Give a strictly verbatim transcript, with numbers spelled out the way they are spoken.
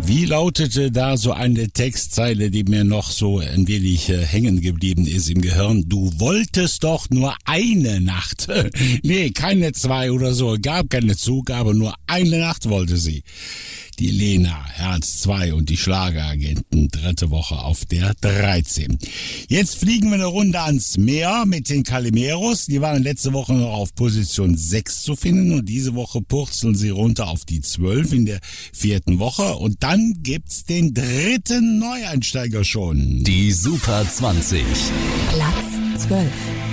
Wie lautete da so eine Textzeile, die mir noch so ein wenig äh, hängen geblieben ist im Gehirn? Du wolltest doch nur eine Nacht. Nee, keine zwei oder so. Gab keine Zugabe, nur eine Nacht wollte sie. Die Lena, Herz zwei und die Schlageragenten, dritte Woche auf der dreizehn. Jetzt fliegen wir eine Runde ans Meer mit den Calimeros. Die waren letzte Woche noch auf Position sechs zu finden und diese Woche purzeln sie runter auf die zwölf in der vierten Woche. Und dann gibt's den dritten Neueinsteiger schon. Die Super zwanzig. Platz zwölf.